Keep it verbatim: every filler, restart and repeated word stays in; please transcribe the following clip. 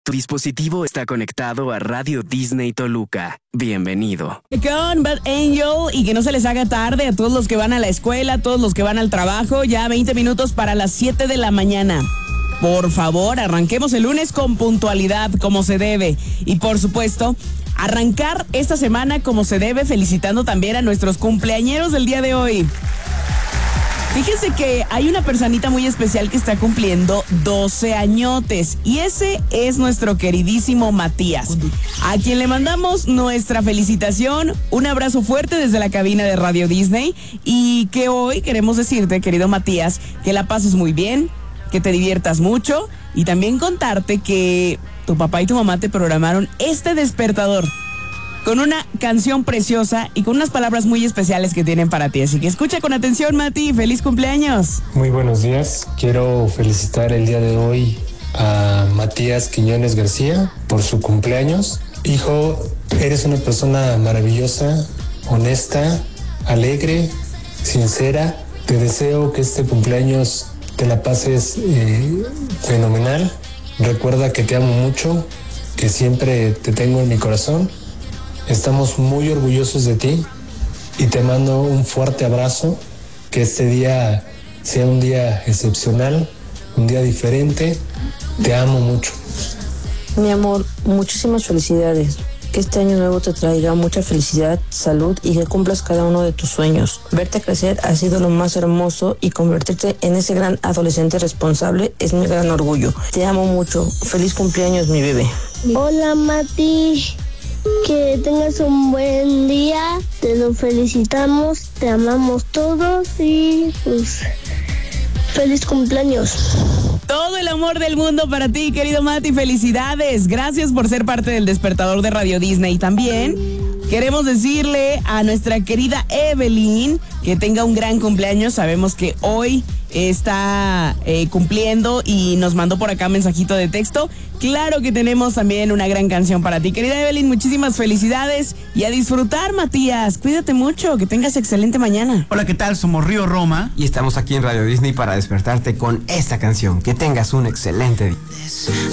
Tu dispositivo está conectado a Radio Disney Toluca. Bienvenido. Con Bad Angel y que no se les haga tarde a todos los que van a la escuela, a todos los que van al trabajo. Ya veinte minutos para las siete de la mañana. Por favor, arranquemos el lunes con puntualidad, como se debe. Y por supuesto, arrancar esta semana como se debe, felicitando también a nuestros cumpleañeros del día de hoy. Fíjense que hay una personita muy especial que está cumpliendo doce añotes y ese es nuestro queridísimo Matías, a quien le mandamos nuestra felicitación, un abrazo fuerte desde la cabina de Radio Disney y que hoy queremos decirte, querido Matías, que la pases muy bien, que te diviertas mucho y también contarte que tu papá y tu mamá te programaron este despertador con una canción preciosa y con unas palabras muy especiales que tienen para ti. Así que escucha con atención, Mati. ¡Feliz cumpleaños! Muy buenos días. Quiero felicitar el día de hoy a Matías Quiñones García por su cumpleaños. Hijo, eres una persona maravillosa, honesta, alegre, sincera. Te deseo que este cumpleaños te la pases eh, fenomenal. Recuerda que te amo mucho, que siempre te tengo en mi corazón. Estamos muy orgullosos de ti y te mando un fuerte abrazo, que este día sea un día excepcional, un día diferente. Te amo mucho. Mi amor, muchísimas felicidades. Que este año nuevo te traiga mucha felicidad, salud y que cumplas cada uno de tus sueños. Verte crecer ha sido lo más hermoso y convertirte en ese gran adolescente responsable es mi gran orgullo. Te amo mucho. Feliz cumpleaños, mi bebé. Hola, Mati. Que tengas un buen día, te lo felicitamos, te amamos todos y pues feliz cumpleaños. Todo el amor del mundo para ti, querido Mati, felicidades. Gracias por ser parte del despertador de Radio Disney. También queremos decirle a nuestra querida Evelyn que tenga un gran cumpleaños. Sabemos que hoy está eh, cumpliendo y nos mandó por acá un mensajito de texto. Claro que tenemos también una gran canción para ti, querida Evelyn. Muchísimas felicidades y a disfrutar, Matías. Cuídate mucho, que tengas excelente mañana. Hola, ¿qué tal? Somos Río Roma y estamos aquí en Radio Disney para despertarte con esta canción. Que tengas un excelente día.